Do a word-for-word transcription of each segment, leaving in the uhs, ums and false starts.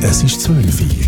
Es ist zwölf Uhr.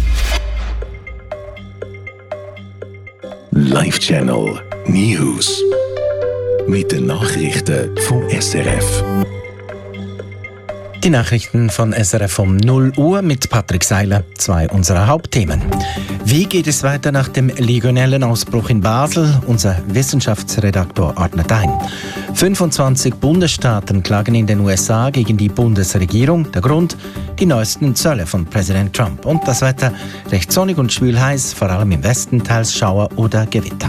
Live Channel News. Mit den Nachrichten vom S R F. Die Nachrichten von S R F um null Uhr mit Patrick Seiler. Zwei unserer Hauptthemen. Wie geht es weiter nach dem Legionellenausbruch in Basel? Unser Wissenschaftsredaktor ordnet ein. fünfundzwanzig Bundesstaaten klagen in den U S A gegen die Bundesregierung. Der Grund? Die neuesten Zölle von Präsident Trump. Und das Wetter? Recht sonnig und schwül heiß, vor allem im Westen teils Schauer oder Gewitter.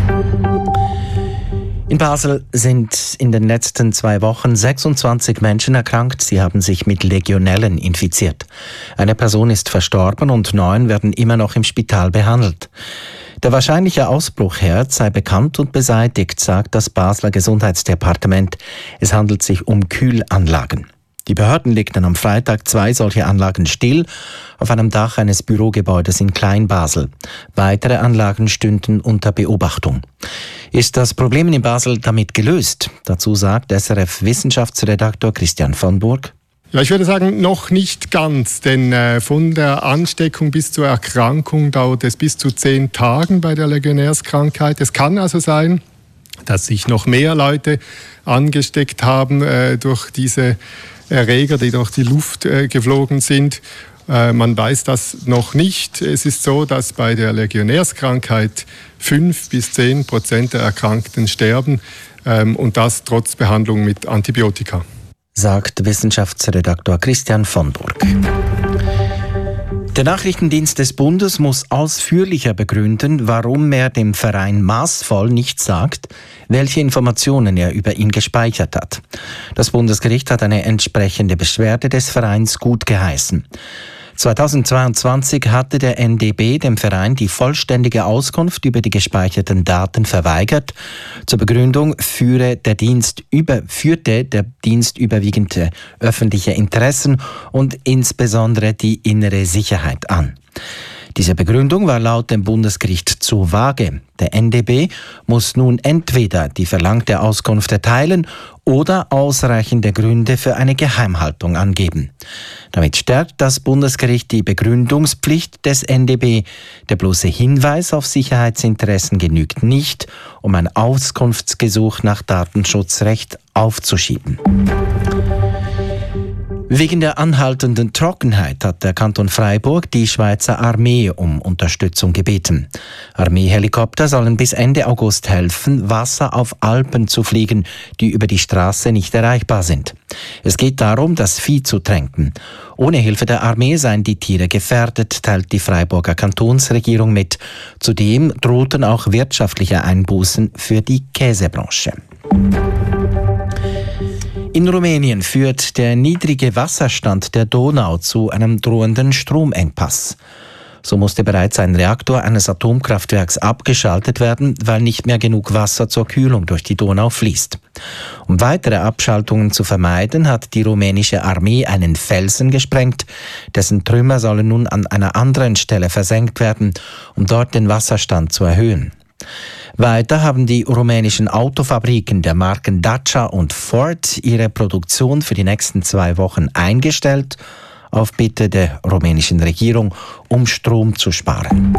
In Basel sind in den letzten zwei Wochen sechsundzwanzig Menschen erkrankt. Sie haben sich mit Legionellen infiziert. Eine Person ist verstorben und neun werden immer noch im Spital behandelt. Der wahrscheinliche Ausbruchherd sei bekannt und beseitigt, sagt das Basler Gesundheitsdepartement. Es handelt sich um Kühlanlagen. Die Behörden legten am Freitag zwei solche Anlagen still auf einem Dach eines Bürogebäudes in Kleinbasel. Weitere Anlagen stünden unter Beobachtung. Ist das Problem in Basel damit gelöst? Dazu sagt S R F-Wissenschaftsredaktor Christian von Burg. Ja, ich würde sagen, noch nicht ganz, denn äh, von der Ansteckung bis zur Erkrankung dauert es bis zu zehn Tagen bei der Legionärskrankheit. Es kann also sein, dass sich noch mehr Leute angesteckt haben äh, durch diese Erreger, die durch die Luft äh, geflogen sind. Äh, man weiß das noch nicht. Es ist so, dass bei der Legionärskrankheit fünf bis zehn Prozent der Erkrankten sterben ähm, und das trotz Behandlung mit Antibiotika. Sagt Wissenschaftsredaktor Christian von Burg. Der Nachrichtendienst des Bundes muss ausführlicher begründen, warum er dem Verein maßvoll nicht sagt, welche Informationen er über ihn gespeichert hat. Das Bundesgericht hat eine entsprechende Beschwerde des Vereins gutgeheißen. zweitausendzweiundzwanzig hatte der N D B dem Verein die vollständige Auskunft über die gespeicherten Daten verweigert. Zur Begründung führe der Dienst über, führte der Dienst überwiegend öffentliche Interessen und insbesondere die innere Sicherheit an. Diese Begründung war laut dem Bundesgericht zu vage. Der N D B muss nun entweder die verlangte Auskunft erteilen oder ausreichende Gründe für eine Geheimhaltung angeben. Damit stärkt das Bundesgericht die Begründungspflicht des N D B. Der bloße Hinweis auf Sicherheitsinteressen genügt nicht, um ein Auskunftsgesuch nach Datenschutzrecht aufzuschieben. Wegen der anhaltenden Trockenheit hat der Kanton Freiburg die Schweizer Armee um Unterstützung gebeten. Armeehelikopter sollen bis Ende August helfen, Wasser auf Alpen zu fliegen, die über die Straße nicht erreichbar sind. Es geht darum, das Vieh zu tränken. Ohne Hilfe der Armee seien die Tiere gefährdet, teilt die Freiburger Kantonsregierung mit. Zudem drohten auch wirtschaftliche Einbußen für die Käsebranche. In Rumänien führt der niedrige Wasserstand der Donau zu einem drohenden Stromengpass. So musste bereits ein Reaktor eines Atomkraftwerks abgeschaltet werden, weil nicht mehr genug Wasser zur Kühlung durch die Donau fließt. Um weitere Abschaltungen zu vermeiden, hat die rumänische Armee einen Felsen gesprengt. Dessen Trümmer sollen nun an einer anderen Stelle versenkt werden, um dort den Wasserstand zu erhöhen. Weiter haben die rumänischen Autofabriken der Marken Dacia und Ford ihre Produktion für die nächsten zwei Wochen eingestellt, auf Bitte der rumänischen Regierung, um Strom zu sparen.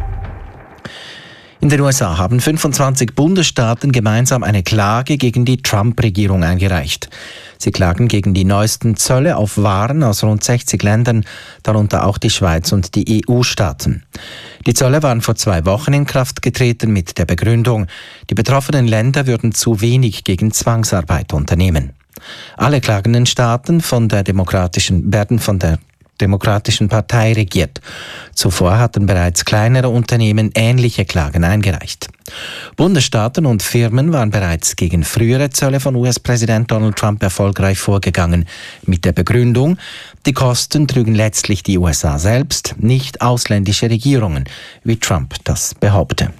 In den U S A haben fünfundzwanzig Bundesstaaten gemeinsam eine Klage gegen die Trump-Regierung eingereicht. Sie klagen gegen die neuesten Zölle auf Waren aus rund sechzig Ländern, darunter auch die Schweiz und die E U-Staaten. Die Zölle waren vor zwei Wochen in Kraft getreten mit der Begründung, die betroffenen Länder würden zu wenig gegen Zwangsarbeit unternehmen. Alle klagenden Staaten von der demokratischen, werden von der Demokratischen Partei regiert. Zuvor hatten bereits kleinere Unternehmen ähnliche Klagen eingereicht. Bundesstaaten und Firmen waren bereits gegen frühere Zölle von U S-Präsident Donald Trump erfolgreich vorgegangen, mit der Begründung, die Kosten trügen letztlich die U S A selbst, nicht ausländische Regierungen, wie Trump das behaupte.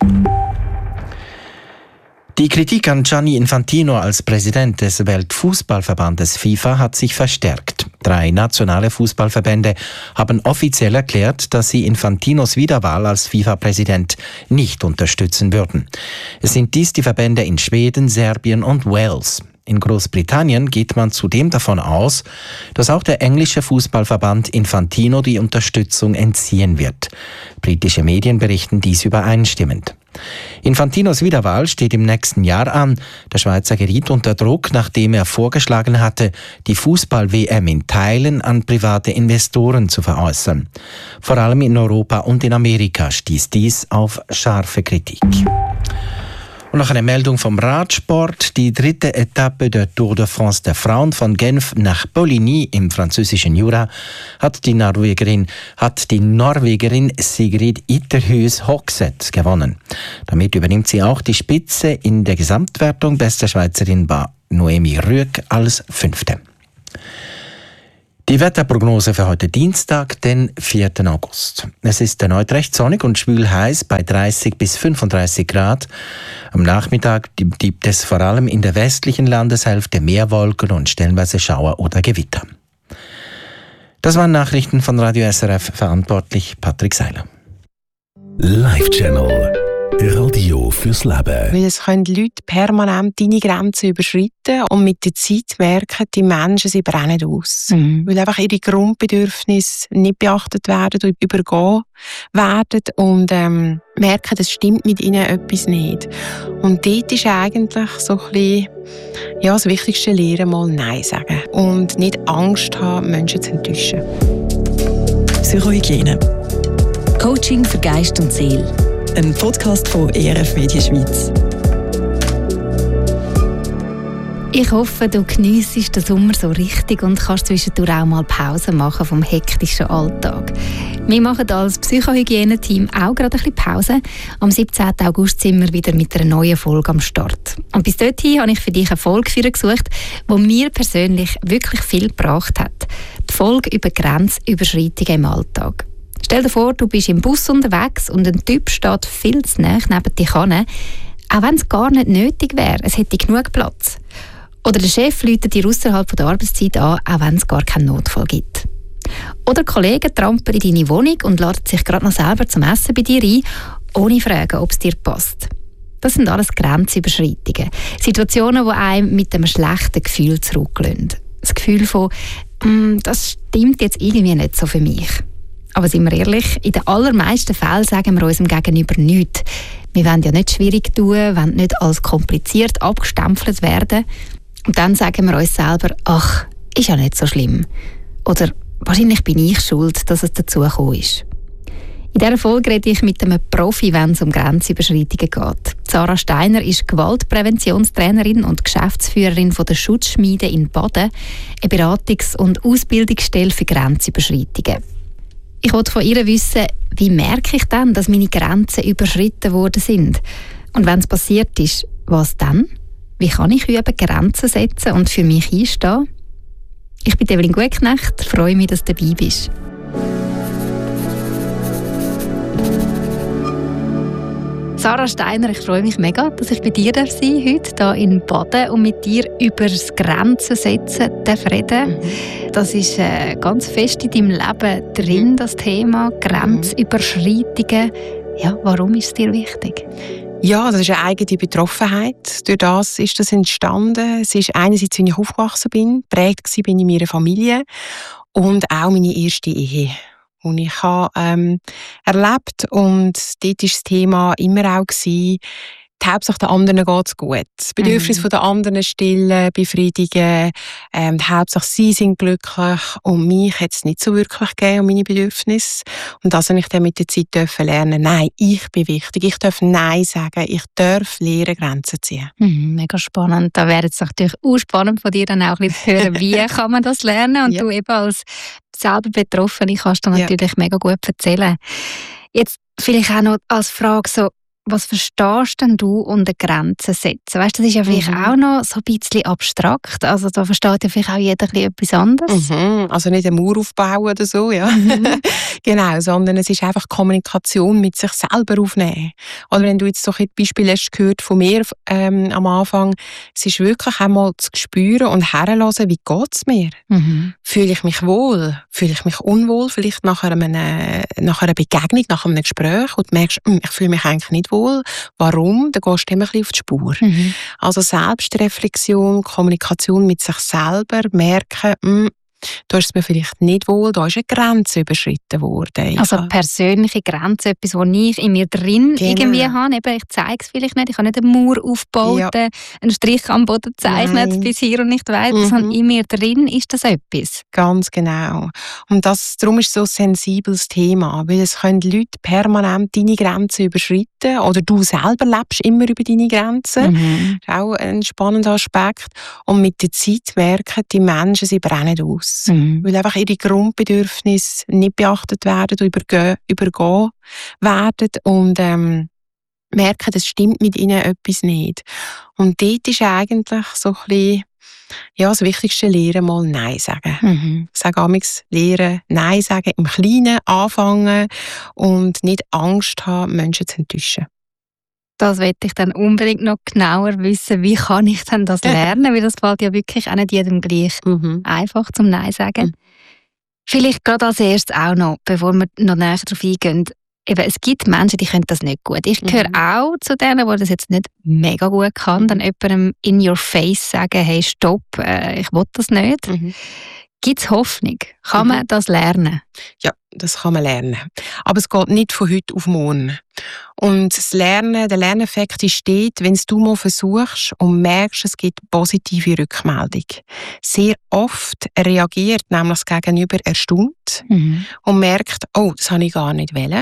Die Kritik an Gianni Infantino als Präsident des Weltfußballverbandes FIFA hat sich verstärkt. Drei nationale Fußballverbände haben offiziell erklärt, dass sie Infantinos Wiederwahl als FIFA-Präsident nicht unterstützen würden. Es sind dies die Verbände in Schweden, Serbien und Wales. In Großbritannien geht man zudem davon aus, dass auch der englische Fußballverband Infantino die Unterstützung entziehen wird. Britische Medien berichten dies übereinstimmend. Infantinos Wiederwahl steht im nächsten Jahr an. Der Schweizer geriet unter Druck, nachdem er vorgeschlagen hatte, die Fußball-W M in Teilen an private Investoren zu veräußern. Vor allem in Europa und in Amerika stieß dies auf scharfe Kritik. Und noch eine Meldung vom Radsport. Die dritte Etappe der Tour de France der Frauen von Genf nach Poligny im französischen Jura hat die Norwegerin, hat die Norwegerin Sigrid Itterhus Hogseth gewonnen. Damit übernimmt sie auch die Spitze in der Gesamtwertung. Beste Schweizerin war Noemi Rüegg als Fünfte. Die Wetterprognose für heute Dienstag, den vierten August. Es ist erneut recht sonnig und schwül heiß bei dreißig bis fünfunddreißig Grad. Am Nachmittag gibt es vor allem in der westlichen Landeshälfte mehr Wolken und stellenweise Schauer oder Gewitter. Das waren Nachrichten von Radio S R F, verantwortlich Patrick Seiler. Live Channel. Radio fürs Leben. Weil es können Leute permanent deine Grenzen überschreiten und mit der Zeit merken, die Menschen, sie brennen aus. Mhm. Weil einfach ihre Grundbedürfnisse nicht beachtet werden und übergehen werden und ähm, merken, es stimmt mit ihnen etwas nicht. Und dort ist eigentlich so ein bisschen, ja, das wichtigste Lehren, mal Nein sagen. Und nicht Angst haben, Menschen zu enttäuschen. Psychohygiene. Coaching für Geist und Seele. Ein Podcast von E R F Media Schweiz. Ich hoffe, du geniessest den Sommer so richtig und kannst zwischendurch auch mal Pause machen vom hektischen Alltag. Wir machen als Psychohygiene-Team auch gerade ein bisschen Pause. Am siebzehnten August sind wir wieder mit einer neuen Folge am Start. Und bis dorthin habe ich für dich eine Folge für dich gesucht, die mir persönlich wirklich viel gebracht hat. Die Folge über Grenzüberschreitungen im Alltag. Stell dir vor, du bist im Bus unterwegs und ein Typ steht viel zu nahe neben dir an, auch wenn es gar nicht nötig wäre, es hätte genug Platz. Oder der Chef läutet dir außerhalb der Arbeitszeit an, auch wenn es gar keinen Notfall gibt. Oder Kollegen trampeln in deine Wohnung und laden sich gerade noch selber zum Essen bei dir ein, ohne fragen, ob es dir passt. Das sind alles Grenzüberschreitungen. Situationen, die einem mit einem schlechten Gefühl zurücklassen. Das Gefühl von, das stimmt jetzt irgendwie nicht so für mich. Aber sind wir ehrlich, in den allermeisten Fällen sagen wir unserem Gegenüber nichts. Wir wollen ja nicht schwierig tun, wollen nicht als kompliziert abgestempelt werden. Und dann sagen wir uns selber, ach, ist ja nicht so schlimm. Oder wahrscheinlich bin ich schuld, dass es dazu gekommen ist. In dieser Folge rede ich mit einem Profi, wenn es um Grenzüberschreitungen geht. Sarah Steiner ist Gewaltpräventionstrainerin und Geschäftsführerin von der Schutzschmiede in Baden, eine Beratungs- und Ausbildungsstelle für Grenzüberschreitungen. Ich wollte von ihr wissen, wie merke ich dann, dass meine Grenzen überschritten worden sind? Und wenn es passiert ist, was dann? Wie kann ich üben, Grenzen setzen und für mich einstehen? Ich bin Evelyn Gutknecht, freue mich, dass du dabei bist. Sarah Steiner, ich freue mich mega, dass ich bei dir sein darf, heute hier in Baden und mit dir über das Grenzen setzen reden. Mhm. Das ist äh, ganz fest in deinem Leben drin, das Thema Grenzüberschreitungen. Ja, warum ist es dir wichtig? Ja, das ist eine eigene Betroffenheit. Durch das ist das entstanden. Es ist einerseits, wie ich aufgewachsen bin, geprägt bin in meiner Familie und auch meine erste Ehe. Und ich habe ähm, erlebt und dort war das Thema immer auch gewesen, die Hauptsache den anderen geht es gut. Das Bedürfnis mhm. der anderen stillen, befriedigen. Ähm, die Hauptsache sie sind glücklich und mich hat es nicht so wirklich gegeben und meine Bedürfnisse. Und das habe ich dann mit der Zeit dürfen lernen. Nein, ich bin wichtig. Ich darf Nein sagen. Ich darf lernen, Grenzen ziehen. Mhm, mega spannend. Da wäre es natürlich auch spannend von dir dann auch ein bisschen zu hören, wie kann man das lernen? Und ja. du eben als selber Betroffene kannst du natürlich ja. mega gut erzählen. Jetzt vielleicht auch noch als Frage so, was verstehst denn du unter Grenzen setzen? Weißt, das ist ja vielleicht mhm. auch noch so ein bisschen abstrakt. Also da versteht ja vielleicht auch jeder etwas anderes. Mhm. Also nicht eine Mauer aufbauen oder so, ja. Mhm. Genau, sondern es ist einfach Kommunikation mit sich selber aufnehmen. Oder wenn du jetzt so ein Beispiel hast gehört von mir ähm, am Anfang, es ist wirklich einmal zu spüren und herzuhören, wie geht es mir? Mhm. Fühle ich mich wohl? Fühle ich mich unwohl? Vielleicht nach einer, nach einer Begegnung, nach einem Gespräch und du merkst, ich fühle mich eigentlich nicht wohl. Warum? Dann gehst du immer ein bisschen auf die Spur. Mhm. Also Selbstreflexion, Kommunikation mit sich selber, merken, mh, da ist es mir vielleicht nicht wohl, da ist eine Grenze überschritten worden. Ich Also persönliche Grenze, etwas, was ich in mir drin Genau. irgendwie habe. Eben, ich zeige es vielleicht nicht, ich habe nicht eine Mauer aufgebaut, Ja. einen Strich am Boden gezeichnet, Nein. bis hier und nicht weiter. Mhm. Sondern in mir drin ist das etwas. Ganz genau. Und das, darum ist es so ein sensibles Thema, weil es können Leute permanent deine Grenzen überschreiten oder du selber lebst immer über deine Grenzen. Mhm. Das ist auch ein spannender Aspekt. Und mit der Zeit merken die Menschen, sie brennen aus. Mhm. Weil einfach ihre Grundbedürfnisse nicht beachtet werden oder übergehen, übergehen werden und ähm, merken, es stimmt mit ihnen etwas nicht. Und dort ist eigentlich so ein bisschen, ja, das Wichtigste Lehren, mal Nein sagen. Mhm. Ich sage amigs, Lehren, Nein sagen, im Kleinen anfangen und nicht Angst haben, Menschen zu enttäuschen. Das möchte ich dann unbedingt noch genauer wissen. Wie kann ich denn das lernen? Weil das fällt ja wirklich auch nicht jedem gleich Mhm. einfach zum Nein sagen. Mhm. Vielleicht gerade als erstes auch noch, bevor wir noch näher darauf eingehen, eben, es gibt Menschen, die können das nicht gut. Ich gehöre Mhm. auch zu denen, die das jetzt nicht mega gut kann, dann jemandem in your face sagen, hey, stopp, äh, ich will das nicht. Mhm. Gibt es Hoffnung? Kann Mhm. man das lernen? Ja, das kann man lernen. Aber es geht nicht von heute auf morgen. Und das Lernen, der Lerneffekt entsteht, wenn du mal versuchst und merkst, es gibt positive Rückmeldung. Sehr oft reagiert nämlich das Gegenüber erstaunt Mhm. und merkt, oh, das habe ich gar nicht wollen.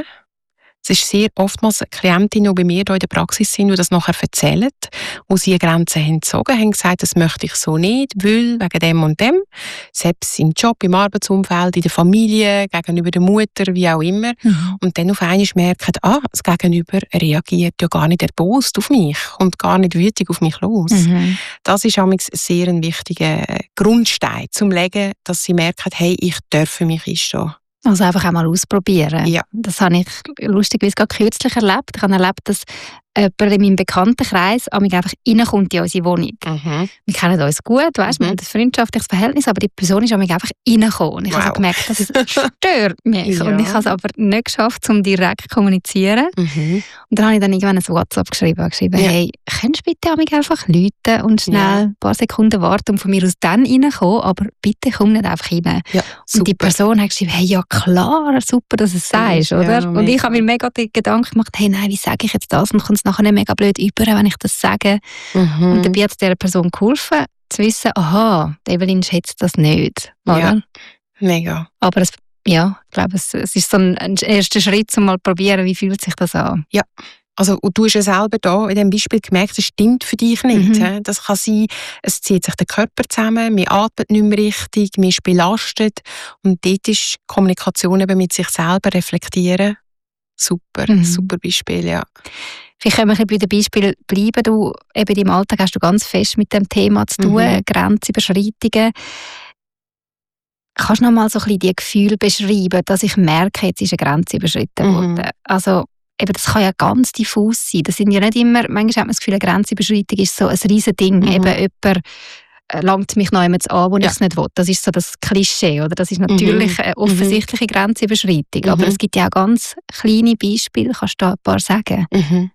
Es ist sehr oftmals Klientinnen, die bei mir hier in der Praxis sind, die das nachher erzählen, wo sie eine Grenze haben gezogen, haben gesagt, das möchte ich so nicht, weil wegen dem und dem, selbst im Job, im Arbeitsumfeld, in der Familie, gegenüber der Mutter, wie auch immer. Mhm. Und dann auf einmal merken, ah, das Gegenüber reagiert ja gar nicht erbost auf mich und gar nicht wütig auf mich los. Mhm. Das ist amigs sehr ein wichtiger Grundstein zum Legen, dass sie merken, hey, ich darf für mich einstehen. Also einfach auch mal ausprobieren. Ja. Das habe ich lustigerweise gerade kürzlich erlebt. Ich habe erlebt, dass jemand in meinem Bekanntenkreis an mich einfach reinkommt in unsere Wohnung. Mhm. Wir kennen uns gut, weißt, Mhm. wir haben ein freundschaftliches Verhältnis, aber die Person ist an mich einfach reingekommen. Und ich Wow. habe so gemerkt, das stört mich. Ja. Und ich habe es aber nicht geschafft, um direkt zu kommunizieren. Mhm. Und dann habe ich dann irgendwann ein WhatsApp geschrieben, und geschrieben Ja. hey, könntest du bitte an mich einfach läuten und schnell Ja. ein paar Sekunden warten und von mir aus dann reinkommen, aber bitte komm nicht einfach rein. Ja, Und die super. Person hat geschrieben, hey, ja klar, super, dass du es sagst, Ja, oder? Und ich mega. habe mir mega den Gedanken gemacht, hey, nein, wie sage ich jetzt das? Und kommt es nachher nicht mega blöd über, wenn ich das sage. Mhm. Und dabei hat es dieser Person geholfen, zu wissen, aha, die Evelyn schätzt das nicht. Oder? Ja. Mega. Aber es, ja, ich glaube, es, es ist so ein, ein erster Schritt, um mal zu probieren, wie fühlt sich das an. Also, und du hast ja selber da in diesem Beispiel gemerkt, es stimmt für dich nicht. Mhm. hä? Das kann sein, es zieht sich der Körper zusammen, man atmet nicht mehr richtig, man ist belastet. Und dort ist Kommunikation eben mit sich selber reflektieren. Super, Mhm. super Beispiel, ja. Vielleicht können wir ein bisschen bei dem Beispiel bleiben. Du, eben im Alltag hast du ganz fest mit dem Thema zu tun, Mhm. Grenzüberschreitungen. Kannst du noch mal so ein bisschen die Gefühle beschreiben, dass ich merke, jetzt ist eine Grenze überschritten Mhm. worden? Also, eben, das kann ja ganz diffus sein. Das sind ja nicht immer, manchmal hat man das Gefühl, eine Grenzüberschreitung ist so ein riesen Ding. Mhm. Eben jemand äh, langt mich noch jemand an, wo Ja. ich es nicht will. Das ist so das Klischee, oder? Das ist natürlich Mhm. eine offensichtliche Grenzüberschreitung. Mhm. Aber es gibt ja auch ganz kleine Beispiele. Kannst du da ein paar sagen? Mhm.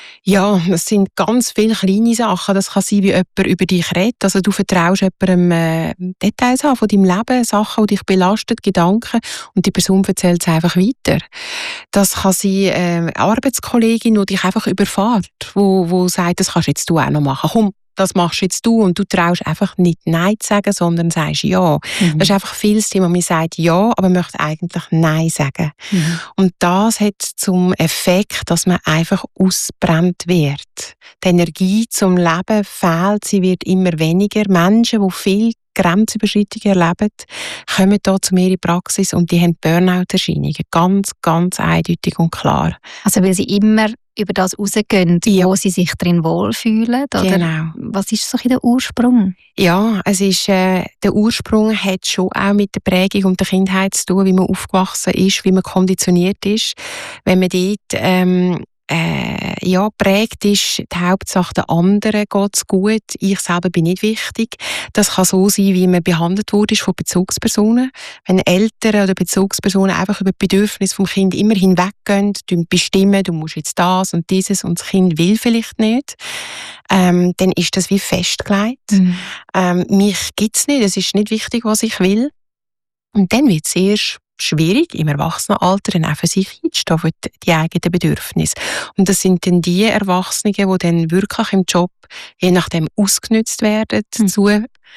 Ja, das sind ganz viele kleine Sachen. Das kann sein, wie jemand über dich redet. Also du vertraust jemandem äh, Details an von deinem Leben, Sachen, die dich belastet, Gedanken, und die Person erzählt es einfach weiter. Das kann sein, äh, eine Arbeitskollegin, die dich einfach überfährt, wo, wo sagt, das kannst jetzt du auch noch machen. Komm, das machst jetzt du, und du traust einfach nicht Nein zu sagen, sondern sagst Ja. Mhm. Das ist einfach vieles Thema. Man sagt Ja, aber möchte eigentlich Nein sagen. Mhm. Und das hat zum Effekt, dass man einfach ausbrennt wird. Die Energie zum Leben fehlt, sie wird immer weniger. Menschen, die viel Grenzüberschreitungen erleben, kommen hier zu mir in die Praxis und die haben Burnout-Erscheinungen. Ganz, ganz eindeutig und klar. Also weil sie immer über das rausgehen, Ja. wo sie sich drin wohlfühlen? Oder Genau. was ist so ein der Ursprung? Ja, es ist, äh, der Ursprung hat schon auch mit der Prägung und der Kindheit zu tun, wie man aufgewachsen ist, wie man konditioniert ist. Wenn man dort ähm, äh, ja, prägt ist, die Hauptsache der anderen geht's gut, ich selber bin nicht wichtig. Das kann so sein, wie man behandelt wurde von Bezugspersonen. Wenn Eltern oder Bezugspersonen einfach über die Bedürfnisse vom Kind immer hinweggehen, bestimmen, du musst jetzt das und dieses und das Kind will vielleicht nicht, ähm, dann ist das wie festgelegt. Mhm. Ähm, mich gibt's nicht, es ist nicht wichtig, was ich will. Und dann wird es erst schwierig, im Erwachsenenalter dann auch für sich einzustehen, für die, die eigenen Bedürfnisse. Und das sind dann die Erwachsenen, die dann wirklich im Job je nachdem ausgenutzt werden, Mhm. zu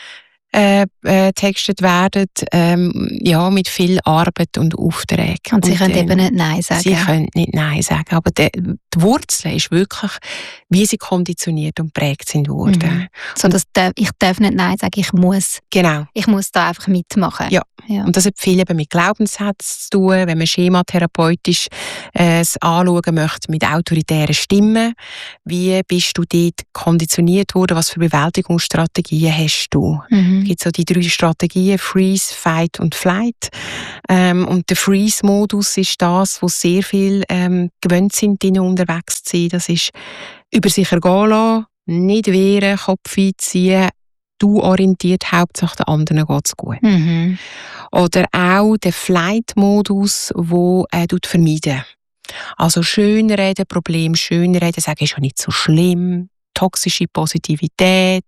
äh, äh, textet werden, ähm, ja, mit viel Arbeit und Aufträgen. Und sie können dann- eben nicht Nein sagen. Sie können nicht Nein sagen, aber die, die Wurzel ist wirklich, wie sie konditioniert und prägt sind worden. Mhm. So, dass der, ich darf nicht Nein sagen, ich muss, Genau. ich muss da einfach mitmachen. Ja. Ja. Und das hat viel eben mit Glaubenssätzen zu tun, wenn man schematherapeutisch äh, es anschauen möchte mit autoritären Stimmen. Wie bist du dort konditioniert worden? Was für Bewältigungsstrategien hast du? Mhm. Es gibt so die drei Strategien, Freeze, Fight und Flight. Ähm, und der Freeze-Modus ist das, wo sehr viel ähm, gewöhnt sind, drinnen unterwegs zu sein. Das ist über sich ergehen lassen, nicht wehren, Kopf einziehen, du orientiert, Hauptsache den anderen geht's gut. Mhm. Oder auch der Flight-Modus, wo äh, tut vermeiden. Also schönreden, Problem schönreden, sagen ist ja nicht so schlimm, toxische Positivität,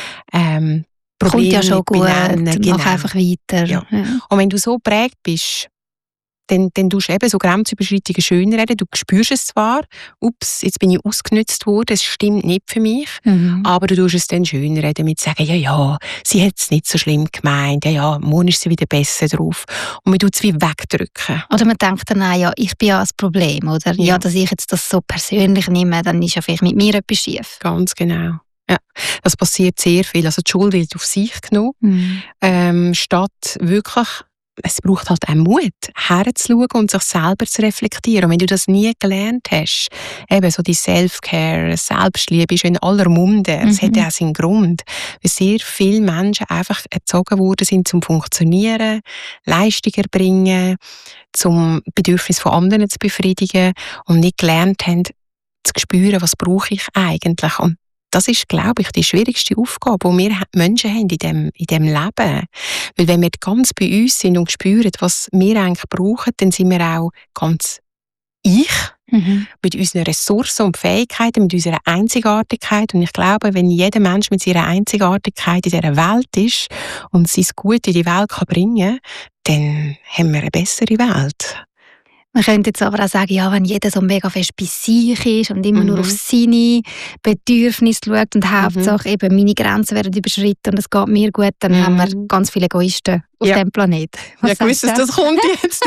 ähm, Probleme Kommt ja schon nicht gut, benennen, genau. mach einfach weiter. Ja. Ja. Und wenn du so prägt bist, dann, dann tust du eben so Grenzüberschreitungen schönreden. Du spürst es zwar, ups, jetzt bin ich ausgenutzt worden, es stimmt nicht für mich, Mhm. aber du tust es dann schönreden mit sagen, ja, ja, sie hat es nicht so schlimm gemeint, ja, ja, morgen ist sie wieder besser drauf. Und man tut es wie wegdrücken. Oder man denkt dann auch, ja, ich bin ja das Problem. Oder ja. Ja. dass ich jetzt das so persönlich nehme, dann ist ja vielleicht mit mir etwas schief. Ganz genau. Ja, das passiert sehr viel. Also die Schuld wird auf sich genommen, Mhm. ähm, statt wirklich, es braucht halt auch Mut, herzuschauen und sich selber zu reflektieren. Und wenn du das nie gelernt hast, eben so die Self-Care, Selbstliebe ist in aller Munde, das Mhm. hat ja auch seinen Grund, weil sehr viele Menschen einfach erzogen worden sind zum Funktionieren, Leistung erbringen, zum Bedürfnis von anderen zu befriedigen und nicht gelernt haben, zu spüren, was brauche ich eigentlich. Und das ist, glaube ich, die schwierigste Aufgabe, die wir Menschen haben in dem, in dem Leben. Weil wenn wir ganz bei uns sind und spüren, was wir eigentlich brauchen, dann sind wir auch ganz ich, Mhm. mit unseren Ressourcen und Fähigkeiten, mit unserer Einzigartigkeit. Und ich glaube, wenn jeder Mensch mit seiner Einzigartigkeit in dieser Welt ist und sein Gute in die Welt kann bringen kann, dann haben wir eine bessere Welt. Man könnte jetzt aber auch sagen, ja, wenn jeder so mega fest bei sich ist und immer Mhm. nur auf seine Bedürfnisse schaut und Hauptsache eben meine Grenzen werden überschritten und es geht mir gut, dann Mhm. haben wir ganz viele Egoisten auf Ja. dem Planeten. Was Ja, gewusst, sagst dass du? das kommt jetzt.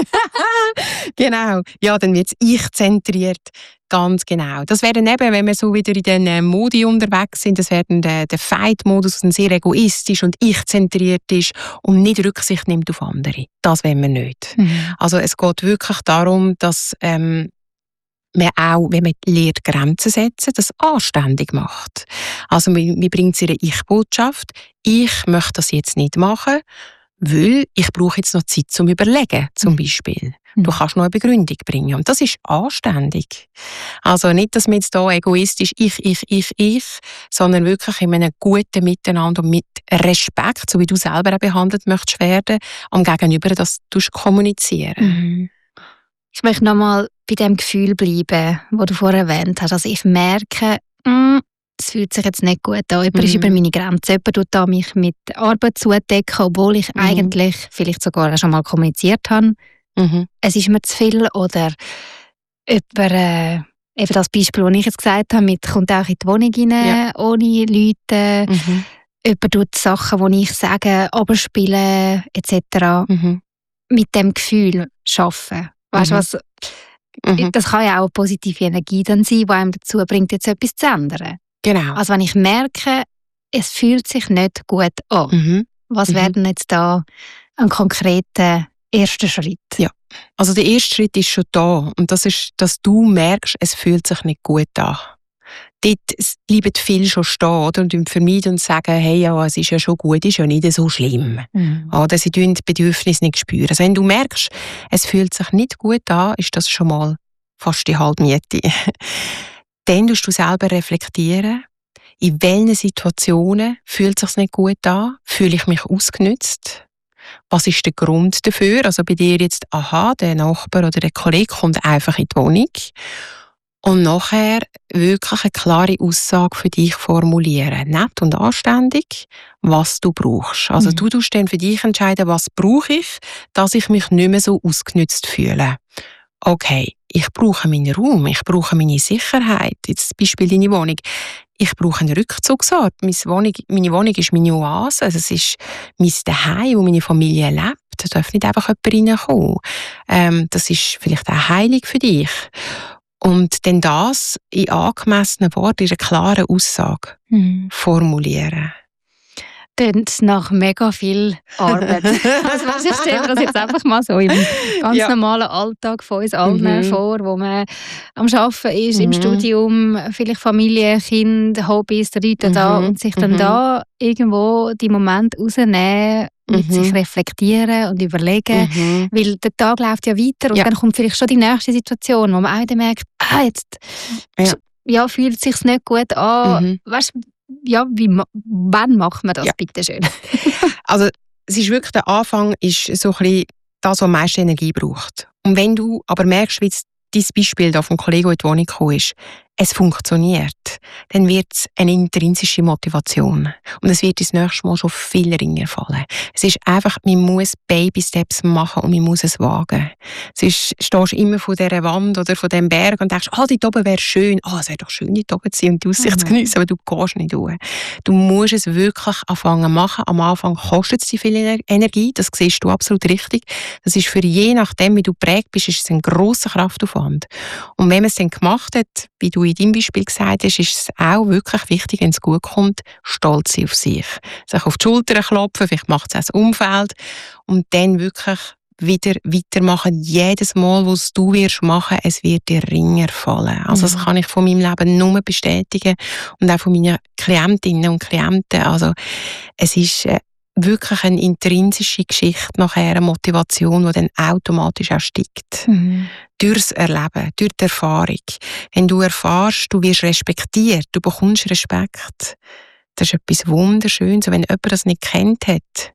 Genau. Ja, dann wird es ich-zentriert. Ganz genau. Das wäre dann eben, wenn wir so wieder in den äh, Modi unterwegs sind, das wäre dann der, der Fight-Modus, der sehr egoistisch und ich-zentriert ist und nicht Rücksicht nimmt auf andere. Das wollen wir nicht. Mhm. Also es geht wirklich darum, dass ähm, man auch, wenn man lernt, Grenzen setzen, das anständig macht. Also man, man bringt ihre Ich-Botschaft. Ich möchte das jetzt nicht machen, weil ich brauche jetzt noch Zeit zum Überlegen, zum Mhm. Beispiel. Mhm. Du kannst noch eine Begründung bringen. Und das ist anständig. Also nicht, dass man jetzt hier egoistisch ich, ich, ich, ich, sondern wirklich in einem guten Miteinander und mit Respekt, so wie du selber auch behandelt möchtest werden, am Gegenüber das tust kommunizieren. Mhm. Ich möchte nochmal bei dem Gefühl bleiben, das du vorher erwähnt hast. Also ich merke, mm, es fühlt sich jetzt nicht gut an. Jemand Mhm. ist über meine Grenze. Jemand tut da mich mit Arbeit zudecken, obwohl ich Mhm. eigentlich vielleicht sogar auch schon mal kommuniziert habe. Mhm. Es ist mir zu viel. Oder jemand, äh, eben das Beispiel, das ich jetzt gesagt habe, mit kommt auch in die Wohnung rein, Ja. ohne Leute. Mhm. Jemand tut Sachen, die ich sage, abspielen et cetera. Mhm. Mit dem Gefühl arbeiten. Weißt du Mhm. was? Mhm. Das kann ja auch eine positive Energie dann sein, die einem dazu bringt, jetzt etwas zu ändern. Genau. Also wenn ich merke, es fühlt sich nicht gut an, Mhm. Was Mhm. wäre denn jetzt da ein konkreter erster Schritt? Ja. Also der erste Schritt ist schon da und das ist, dass du merkst, es fühlt sich nicht gut an. Dort bleiben viele schon stehen, oder? Und vermeiden und sagen, hey, ja, es ist ja schon gut, es ist ja nicht so schlimm. Mhm. Oder sie spüren die Bedürfnisse nicht. Spüren. Also wenn du merkst, es fühlt sich nicht gut an, ist das schon mal fast die halbe Miete. Dann musst du selber reflektieren, in welchen Situationen fühlt es sich nicht gut an, fühle ich mich ausgenützt. Was ist der Grund dafür? Also bei dir jetzt, aha, der Nachbar oder der Kollege kommt einfach in die Wohnung. Und nachher wirklich eine klare Aussage für dich formulieren. Nett und anständig, was du brauchst. Also Mhm. du tust dann für dich entscheiden, was brauche ich, dass ich mich nicht mehr so ausgenützt fühle. Okay, ich brauche meinen Raum, ich brauche meine Sicherheit. Jetzt zum Beispiel deine Wohnung. Ich brauche einen Rückzugsort. Meine Wohnung, meine Wohnung ist meine Oase. Also es ist mein Zuhause, wo meine Familie lebt. Da darf nicht einfach jemand reinkommen. Ähm, das ist vielleicht auch heilig für dich. Und dann das in angemessenen Worten, in einer klaren Aussage Mhm. formulieren. Klingt nach mega viel Arbeit. Also weißt, ich stelle mir das jetzt einfach mal so im ganz Ja. normalen Alltag von uns allen Mhm. vor, wo man am Arbeiten ist, Mhm. im Studium, vielleicht Familie, Kind, Hobbys, da Leute da Mhm. und sich dann Mhm. da irgendwo die Momente rausnehmen, mit Mhm. sich reflektieren und überlegen. Mhm. Weil der Tag läuft ja weiter und Ja. dann kommt vielleicht schon die nächste Situation, wo man auch wieder merkt, ah, jetzt Ja. ja, fühlt es sich nicht gut an. Mhm. Weißt, ja, wie, ma- wann macht man das, Ja. bitte schön? Also es ist wirklich, der Anfang ist so ein bisschen das, was am meisten Energie braucht. Und wenn du aber merkst, wie jetzt dein Beispiel da vom Kollegen, der in die Wohnung gekommen ist, es funktioniert, dann wird es eine intrinsische Motivation. Und es wird das nächste Mal schon viel ringer fallen. Es ist einfach, man muss Baby-Steps machen und man muss es wagen. Es ist, stehst immer vor dieser Wand oder vor diesem Berg und denkst, ah, dort oben wäre schön. Ah, es wäre doch schön, dort oben zu sein und die Aussicht zu Mhm. geniessen, aber du gehst nicht durch. Du musst es wirklich anfangen machen. Am Anfang kostet es dir viel Ener- Energie, das siehst du absolut richtig. Das ist für je nachdem, wie du geprägt bist, ist es ein grosser Kraftaufwand. Und wenn man es dann gemacht hat, wie du in deinem Beispiel gesagt hast, ist es auch wirklich wichtig, wenn es gut kommt, stolz sein auf sich. Sich auf die Schultern klopfen, vielleicht macht es auch das Umfeld und dann wirklich wieder weitermachen. Jedes Mal, wo es du wirst machen, es wird dir ringer fallen. Also das Mhm. kann ich von meinem Leben nur bestätigen und auch von meinen Klientinnen und Klienten. Also es ist äh, wirklich eine intrinsische Geschichte nachher, eine Motivation, die dann automatisch auch steigt. Mhm. Durchs Erleben, durch die Erfahrung. Wenn du erfährst, du wirst respektiert, du bekommst Respekt, das ist etwas Wunderschönes. Und wenn jemand das nicht kennt hat,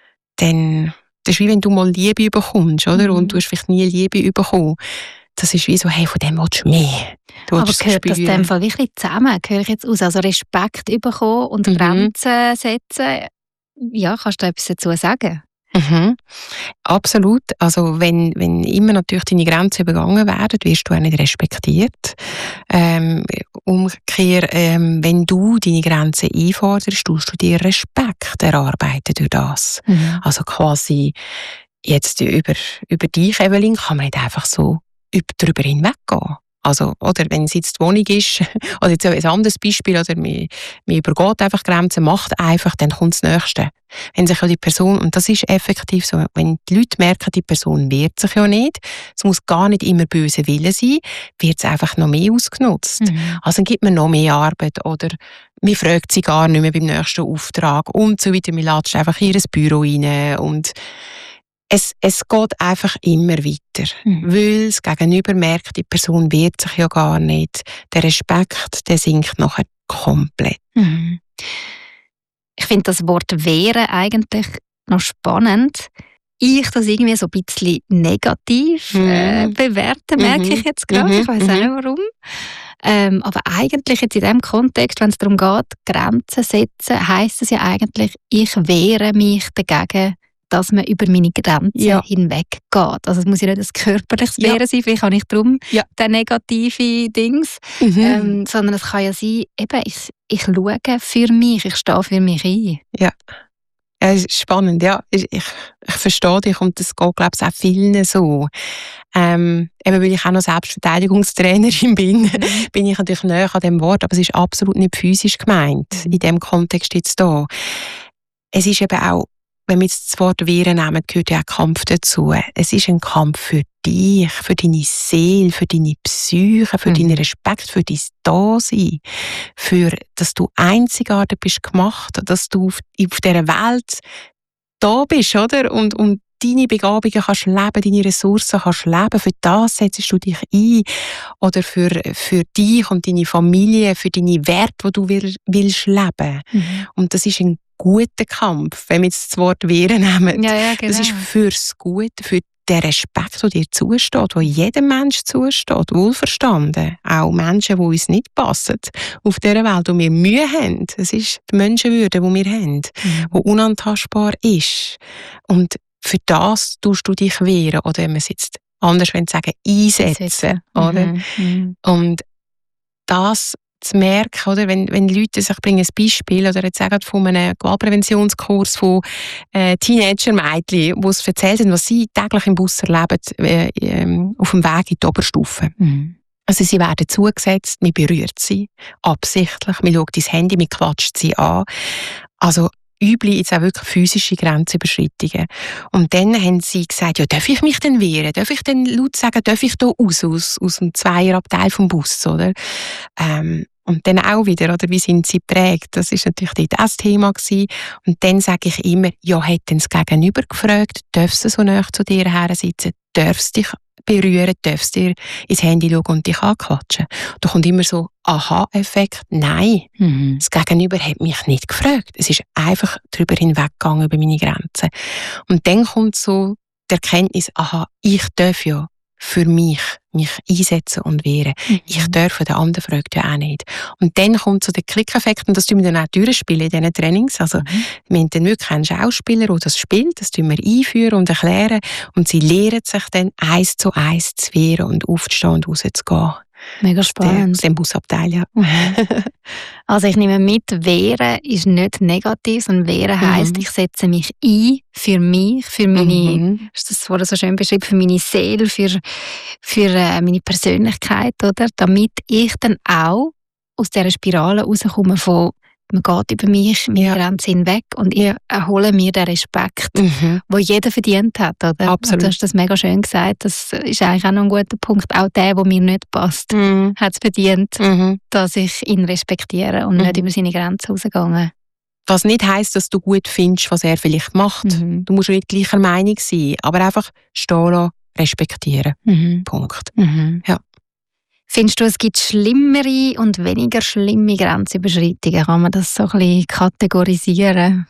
dann das ist wie wenn du mal Liebe bekommst, oder? Mhm. Und du hast vielleicht nie Liebe bekommen. Das ist wie so, hey, von dem willst du mehr. Du Aber willst es gehört das in spüren. dem Fall wirklich zusammen? Höre ich jetzt aus? Also Respekt bekommen und Mhm. Grenzen setzen. Ja, kannst du da etwas dazu sagen? Mhm. Absolut. Also wenn, wenn immer natürlich deine Grenzen übergangen werden, wirst du auch nicht respektiert. Ähm, umgekehrt, ähm, wenn du deine Grenzen einforderst, tust du dir Respekt erarbeiten durch das. Mhm. Also quasi jetzt über, über dich, Evelyn, kann man nicht einfach so üb- drüber hinweggehen. Also, oder wenn es jetzt die Wohnung ist, oder jetzt ein anderes Beispiel, oder man, man übergeht einfach Grenzen, macht einfach, dann kommt das Nächste. Wenn sich ja die Person, und das ist effektiv so, wenn die Leute merken, die Person wehrt sich ja nicht, es muss gar nicht immer böse Wille sein, wird es einfach noch mehr ausgenutzt. Mhm. Also dann gibt man noch mehr Arbeit, oder man fragt sie gar nicht mehr beim nächsten Auftrag und so weiter, man latscht einfach in ihr Büro rein und Es, es geht einfach immer weiter, Mhm. weil das Gegenüber merkt, die Person wehrt sich ja gar nicht. Der Respekt, der sinkt nachher komplett. Mhm. Ich finde das Wort «wehren» eigentlich noch spannend. Ich das irgendwie so ein bisschen negativ Mhm. äh, bewerten, merke Mhm. ich jetzt gerade. Mhm. Ich weiß auch Mhm. nicht warum. Ähm, aber eigentlich jetzt in diesem Kontext, wenn es darum geht, Grenzen setzen, heisst es ja eigentlich, ich wehre mich dagegen, dass man über meine Grenzen Ja. hinweggeht. Also es muss ja nicht ein körperliches Ja. Wehren sein, vielleicht habe ich darum Ja. den negativen Dings, Mhm. ähm, sondern es kann ja sein, eben, ich, ich schaue für mich, ich stehe für mich ein. Ja, es ist spannend, ja. Ich, ich, ich verstehe dich und das geht, glaube ich, auch vielen so. Ähm, eben weil ich auch noch Selbstverteidigungstrainerin bin, Mhm. bin ich natürlich näher an dem Wort, aber es ist absolut nicht physisch gemeint, Mhm. in dem Kontext jetzt da. Es ist eben auch wenn wir jetzt das Wort Wehren nehmen, gehört ja auch Kampf dazu. Es ist ein Kampf für dich, für deine Seele, für deine Psyche, für mhm. deinen Respekt, für dein Dasein, für, dass du einzigartig bist gemacht, dass du auf, auf dieser Welt da bist, oder? Und, und deine Begabungen kannst leben, deine Ressourcen kannst leben. Für das setzt du dich ein. Oder für, für dich und deine Familie, für deine Werte, die du will, willst leben. Mhm. Und das ist ein guter Kampf, wenn wir jetzt das Wort Wehren nehmen. Ja, ja, genau. Das ist fürs Gute, für den Respekt, der dir zusteht, der jedem Mensch zusteht, wohlverstanden. Auch Menschen, die uns nicht passen, auf dieser Welt, wo wir Mühe haben. Es ist die Menschenwürde, die wir haben, mhm. die unantastbar ist. Und für das tust du dich wehren, oder wenn man es jetzt anders sagen, einsetzen. Oder? Mhm. Und das zu merken, oder? Wenn, wenn Leute sich bringen, ein Beispiel, oder jetzt sagen von einem Gewaltpräventionskurs von äh, Teenager-Mädchen, die es erzählt haben, was sie täglich im Bus erleben, äh, äh, auf dem Weg in die Oberstufe. Mhm. Also sie werden zugesetzt, man berührt sie, absichtlich, man schaut ins Handy, man quatscht sie an. Also üble jetzt auch wirklich physische Grenzüberschreitungen. Und dann haben sie gesagt, ja, darf ich mich denn wehren? Darf ich denn laut sagen, darf ich da raus, aus, aus dem Zweierabteil vom Bus, oder? Ähm, und dann auch wieder, oder, wie sind sie geprägt? Das ist natürlich dort das Thema gewesen. Und dann sage ich immer, ja, hätten sie das Gegenüber gefragt, darfst du so nah zu dir her sitzen, darfst dich berühren, darfst dir ins Handy schauen und dich anquatschen. Da kommt immer so Aha-Effekt. Nein, mhm. das Gegenüber hat mich nicht gefragt. Es ist einfach darüber hinweggegangen, über meine Grenzen. Und dann kommt so die Erkenntnis, aha, ich darf ja für mich mich einsetzen und wehren. Mhm. Ich darf, der andere fragt ja auch nicht. Und dann kommt so der Klickeffekt, und das tun wir dann auch durchspielen in diesen Trainings. Also, mhm. wir haben dann wirklich einen Schauspieler, der das spielt, das tun wir einführen und erklären, und sie lehren sich dann eins zu eins zu wehren und aufzustehen und rauszugehen. Mega spannend. Aus dem Busabteil, ja. Also ich nehme mit, wehren ist nicht negativ, sondern wehren heisst, mhm. ich setze mich ein für mich, für meine, mhm. ist das vorher so schön beschrieben, für meine Seele, für, für äh, meine Persönlichkeit, oder? Damit ich dann auch aus dieser Spirale rauskomme von man geht über mich, meine ja. Grenzen hinweg, und ich erhole mir den Respekt, mhm. den jeder verdient hat. Oder? Absolut. Du hast das mega schön gesagt. Das ist eigentlich auch noch ein guter Punkt. Auch der, der mir nicht passt, mhm. hat es verdient, mhm. dass ich ihn respektiere und mhm. nicht über seine Grenzen rausgehe. Was nicht heisst, dass du gut findest, was er vielleicht macht. Mhm. Du musst nicht gleicher Meinung sein, aber einfach stehen lassen, respektieren. Mhm. Punkt. Mhm. Ja. Findest du, es gibt schlimmere und weniger schlimme Grenzüberschreitungen? Kann man das so ein bisschen kategorisieren?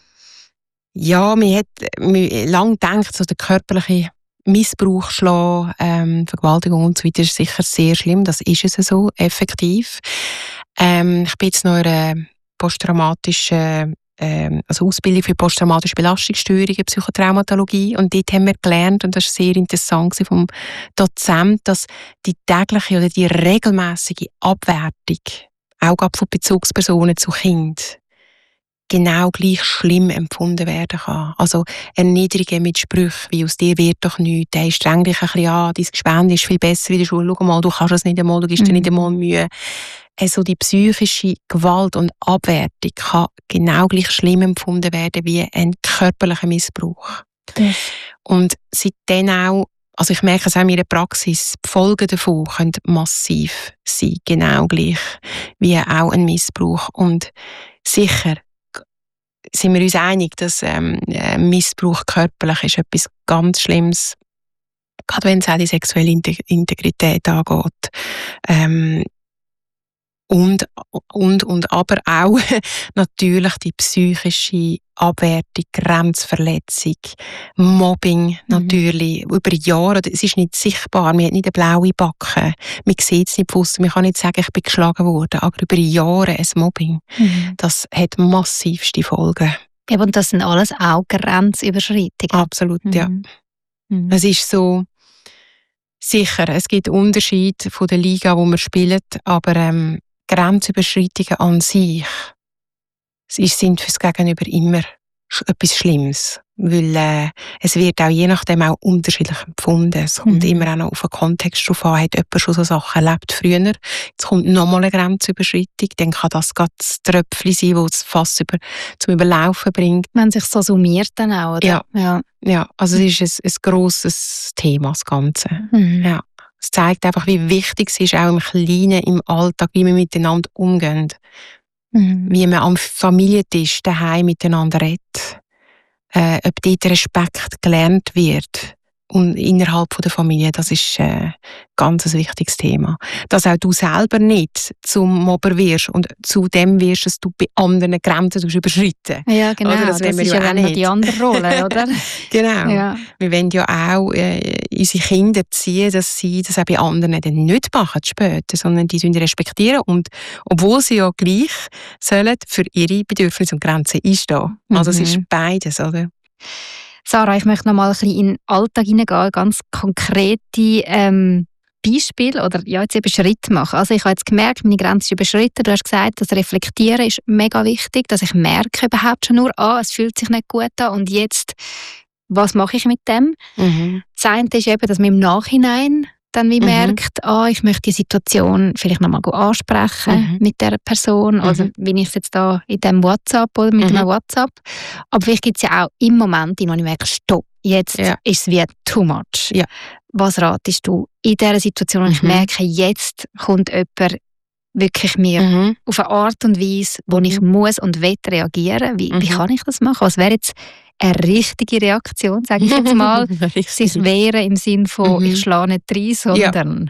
Ja, man hat lange gedacht, so der körperliche Missbrauch, Schlagen, ähm, Vergewaltigung und so weiter ist sicher sehr schlimm. Das ist es so, effektiv. Ähm, ich bin jetzt noch in einer posttraumatischen ähm, also Ausbildung für posttraumatische Belastungsstörungen, Psychotraumatologie, und dort haben wir gelernt, und das war sehr interessant vom Dozent, dass die tägliche oder die regelmäßige Abwertung, auch von Bezugspersonen zu Kindern, genau gleich schlimm empfunden werden kann. Also Erniedrigen mit Sprüchen wie «aus dir wird doch nichts», «hey, streng dich ein bisschen an», «dein Gespend ist viel besser wie in der Schule», «schau mal, du kannst es nicht einmal, du gibst mhm. dir nicht einmal Mühe». Also die psychische Gewalt und Abwertung kann genau gleich schlimm empfunden werden wie ein körperlicher Missbrauch. Mhm. Und seitdem auch, also ich merke es auch in meiner Praxis, die Folgen davon können massiv sein, genau gleich wie auch ein Missbrauch. Und sicher sind wir uns einig, dass ähm, Missbrauch körperlich ist etwas ganz Schlimmes, gerade wenn es auch die sexuelle Integrität angeht. Ähm, Und, und, und aber auch natürlich die psychische Abwertung, Grenzverletzung, Mobbing mhm. natürlich, über Jahre. Es ist nicht sichtbar, man hat nicht eine blaue Backe, man sieht es nicht bewusst, man kann nicht sagen, ich bin geschlagen worden, aber über Jahre ein Mobbing, mhm. das hat massivste Folgen. Ja, und das sind alles auch Grenzüberschreitungen. Absolut, mhm. ja. Mhm. Es ist so, sicher, es gibt Unterschiede von der Liga, wo man spielt, aber ähm, Grenzüberschreitungen an sich sind fürs Gegenüber immer etwas Schlimmes. Weil äh, es wird auch je nachdem auch unterschiedlich empfunden. Es kommt Mhm. immer auch noch auf den Kontext drauf an. Hat jemand schon so Sachen erlebt früher? Jetzt kommt nochmal eine Grenzüberschreitung. Dann kann das gerade das Tröpfchen sein, das das Fass über, zum Überlaufen bringt. Wenn sich so summiert dann auch, oder? Ja. ja. Ja, also es ist ein, ein grosses Thema, das Ganze. Mhm. Ja. Es zeigt einfach, wie wichtig es ist, auch im Kleinen, im Alltag, wie wir miteinander umgehen. Mhm. Wie man am Familientisch daheim miteinander redet. Äh, ob dort Respekt gelernt wird und innerhalb von der Familie, das ist äh, ganz ein wichtiges Thema. Dass auch du selber nicht zum Mobber wirst und zu dem wirst, dass du bei anderen Grenzen überschreiten. Ja, genau. Oder, das das wollen wir ist ja ja auch dann noch nicht. die andere Rolle, oder? Genau. Ja. Wir wollen ja auch äh, unsere Kinder ziehen, dass sie das auch bei anderen dann nicht machen später, sondern die sollen respektieren und obwohl sie ja gleich sollen für ihre Bedürfnisse und Grenzen einstehen. Also es Mhm. ist beides, oder? Sarah, ich möchte noch mal ein bisschen in den Alltag hineingehen, ganz konkrete ähm, Beispiele oder ja, jetzt eben Schritte machen. Also ich habe jetzt gemerkt, meine Grenze ist überschritten. Du hast gesagt, das Reflektieren ist mega wichtig, dass ich merke überhaupt schon nur, ah, es fühlt sich nicht gut an und jetzt, was mache ich mit dem? Mhm. Das eine ist eben, dass man im Nachhinein dann wie Mhm. merkt, ah, ich möchte die Situation vielleicht nochmal ansprechen Mhm. mit der Person, also Mhm. wie ich es jetzt da in dem WhatsApp oder mit Mhm. einem WhatsApp. Aber vielleicht gibt es ja auch im Moment, in dem ich merke, stopp, jetzt Ja. ist es wie too much. Ja. Was ratest du in dieser Situation, wenn ich Mhm. merke, jetzt kommt jemand wirklich mir Mhm. auf eine Art und Weise, wo ich muss und will reagieren? Wie, wie Mhm. kann ich das machen? Was wäre jetzt eine richtige Reaktion, sage ich jetzt mal? Es ist wäre im Sinn von, Mhm. ich schlage nicht rein, sondern...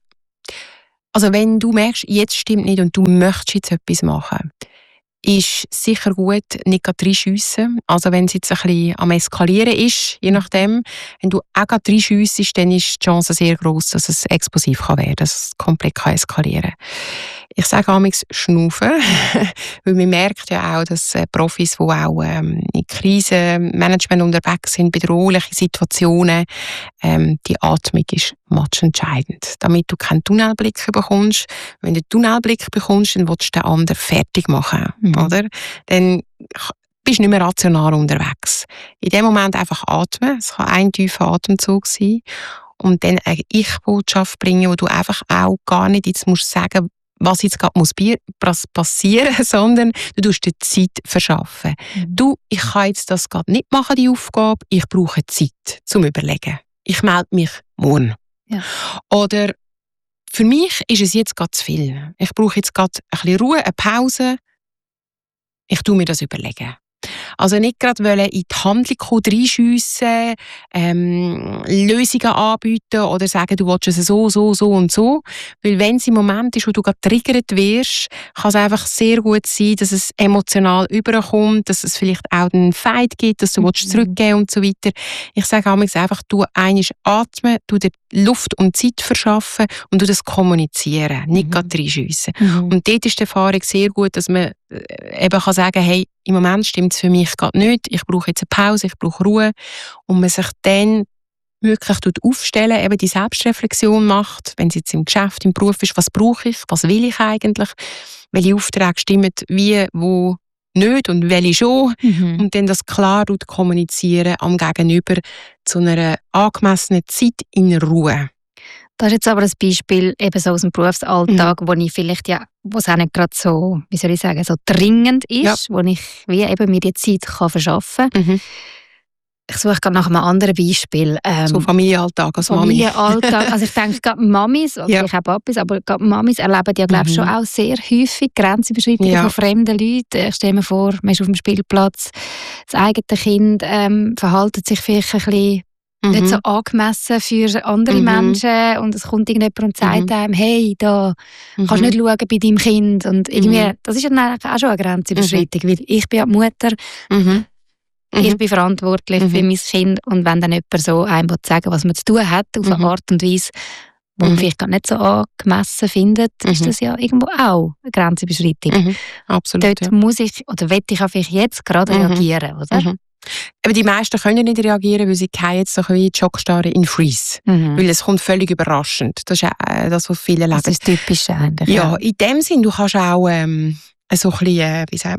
Also wenn du merkst, jetzt stimmt nicht und du möchtest jetzt etwas machen, ist sicher gut, nicht gerade reinschiessen. Also wenn es jetzt ein bisschen am Eskalieren ist, je nachdem, wenn du auch gerade reinschiessest, dann ist die Chance sehr groß, dass es explosiv kann werden, dass es komplett kann eskalieren kann. Ich sage amigs schnaufen, weil man merkt ja auch, dass äh, Profis, die auch ähm, in Krisenmanagement unterwegs sind, bedrohliche Situationen, ähm, die Atmung ist matchentscheidend, damit du keinen Tunnelblick bekommst. Wenn du einen Tunnelblick bekommst, dann willst du den anderen fertig machen, Mhm. oder? Dann bist du nicht mehr rational unterwegs. In dem Moment einfach atmen. Es kann ein tiefer Atemzug sein und dann eine Ich-Botschaft bringen, wo du einfach auch gar nicht jetzt musst sagen, was jetzt gerade muss passieren, sondern du tust dir Zeit verschaffen. Mhm. Du, ich kann jetzt das gerade nicht machen, die Aufgabe, ich brauche Zeit zum Überlegen. Ich melde mich morgen. Ja. Oder für mich ist es jetzt gerade zu viel. Ich brauche jetzt gerade ein bisschen Ruhe, eine Pause. Ich tue mir das überlegen. Also nicht gerade in die Handlung kommen, reinschiessen, ähm, Lösungen anbieten oder sagen, du willst es so, so, so und so. Weil wenn es im Moment ist, wo du gerade getriggert wirst, kann es einfach sehr gut sein, dass es emotional überkommt, dass es vielleicht auch einen Fight gibt, dass du Mhm. willst zurückgehen und so weiter. Ich sage manchmal einfach, du einmal atmen, du dir Luft und Zeit verschaffen und du das kommunizieren, nicht Mhm. gerade reinschiessen. Mhm. Und dort ist die Erfahrung sehr gut, dass man äh, eben kann sagen, hey, im Moment stimmt es für mich gerade nicht, ich brauche jetzt eine Pause, ich brauche Ruhe. Und man sich dann wirklich aufstellen, eben die Selbstreflexion macht, wenn es jetzt im Geschäft, im Beruf ist, was brauche ich, was will ich eigentlich, welche Aufträge stimmen wie, wo nicht und welche schon. Mhm. Und dann das klar kommunizieren am Gegenüber zu einer angemessenen Zeit in Ruhe. Das ist jetzt aber ein Beispiel eben so aus dem Berufsalltag, wo ich vielleicht ja, wo es auch nicht gerade so, wie soll ich sagen, so dringend ist, Ja. wo ich wie eben mir die Zeit kann verschaffen kann. Mhm. Ich suche gerade nach einem anderen Beispiel. Ähm, So Familienalltag als Mami. Familienalltag. Also ich denke, gerade Mamis, oder Ja. vielleicht auch Papis, aber gerade Mamis erleben ja, glaube ich, Mhm. schon auch sehr häufig Grenzüberschreitungen Ja. von fremden Leuten. Ich stelle mir vor, man ist auf dem Spielplatz, das eigene Kind ähm, verhält sich vielleicht ein bisschen nicht so angemessen für andere Mhm. Menschen und es kommt irgendjemand und sagt Mhm. einem, hey, da Mhm. kannst du nicht schauen bei deinem Kind. Und irgendwie, Mhm. das ist ja dann eigentlich auch schon eine Grenzüberschreitung, weil ich bin ja die Mutter, Mhm. ich bin verantwortlich Mhm. für mein Kind und wenn dann jemand so einem will sagen, was man zu tun hat, auf Mhm. eine Art und Weise, die man Mhm. vielleicht gar nicht so angemessen findet, ist Mhm. das ja irgendwo auch eine Grenzüberschreitung. Mhm. Absolut. Dort Ja. muss ich, oder will ich auch vielleicht jetzt gerade Mhm. reagieren, oder? Mhm. Aber die meisten können nicht reagieren, weil sie fallen jetzt so ein bisschen in die Schockstarre in Freeze. Mhm. Weil es kommt völlig überraschend. Das ist ja äh, das, was viele leben. Das ist typisch eigentlich. Ja, in dem Sinn, du kannst auch ähm, so ein bisschen, äh, wie sagt man,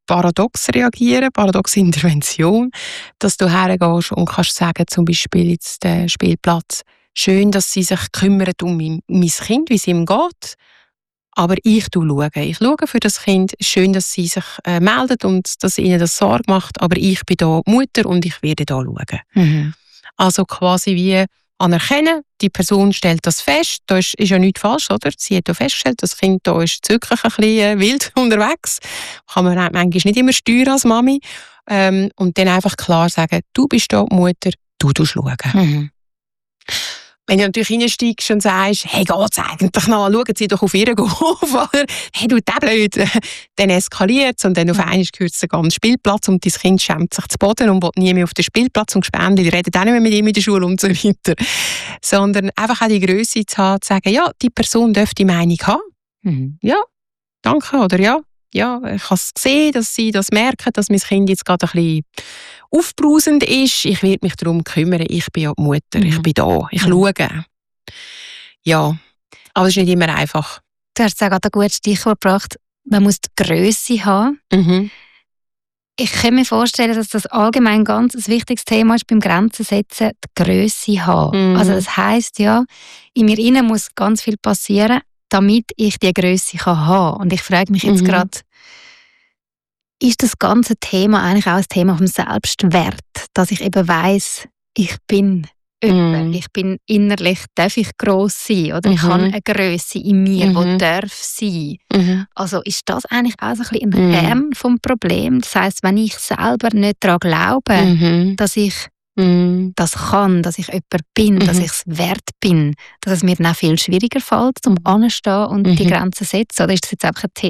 paradox reagieren, paradoxe Intervention, dass du hergehst und kannst sagen, zum Beispiel jetzt der Spielplatz, schön, dass sie sich kümmern um mein, mein Kind, wie es ihm geht, aber ich schaue. Ich schaue für das Kind, schön, dass sie sich äh, meldet und dass ihnen das Sorge macht, aber ich bin da Mutter und ich werde da schauen. Mhm. Also quasi wie anerkennen, die Person stellt das fest, da ist, ist ja nichts falsch, oder? Sie hat ja festgestellt, das Kind da ist wirklich ein bisschen wild unterwegs, kann man manchmal nicht immer steuern als Mami, ähm, und dann einfach klar sagen, du bist da die Mutter, du tust schauen. Mhm. Wenn du natürlich reinsteigst und sagst, hey, geht's eigentlich noch, schauen Sie doch auf ihren Golf, oder? Hey, du, der blöd, dann eskaliert es und dann auf einmal gehört es den ganzen Spielplatz und dein Kind schämt sich zu Boden und will nie mehr auf den Spielplatz und Gespendli, die reden auch nicht mehr mit ihm in der Schule und so weiter. Sondern einfach auch die Grösse zu haben, zu sagen, ja, die Person darf die Meinung haben. Mhm. Ja, danke, oder ja. Ja, ich habe es gesehen, dass sie das merken, dass mein Kind jetzt gerade ein bisschen aufbrausend ist. Ich werde mich darum kümmern. Ich bin ja die Mutter. Mhm. Ich bin da. Ich mhm. schaue. Ja, aber es ist nicht immer einfach. Du hast auch gerade ein gutes Stichwort gebracht. Man muss die Grösse haben. Mhm. Ich kann mir vorstellen, dass das allgemein ganz ein wichtiges Thema ist beim Grenzen setzen, die Grösse haben. Mhm. Also das heisst ja, in mir innen muss ganz viel passieren, damit ich die Grösse haben kann. Und ich frage mich jetzt mhm. gerade, ist das ganze Thema eigentlich auch ein Thema vom Selbstwert, dass ich eben weiss, ich bin jemand, mm. ich bin innerlich, darf ich gross sein, oder mm-hmm. ich habe eine Grösse in mir, mm-hmm. die darf sein. Mm-hmm. Also ist das eigentlich auch so ein bisschen ein Kern mm. vom Problem? Das heisst, wenn ich selber nicht daran glaube, mm-hmm. dass ich mm. das kann, dass ich jemand bin, mm-hmm. dass ich es wert bin, dass es mir dann viel schwieriger fällt, um anzustehen und mm-hmm. die Grenzen zu setzen? Oder ist das jetzt einfach ein Thema,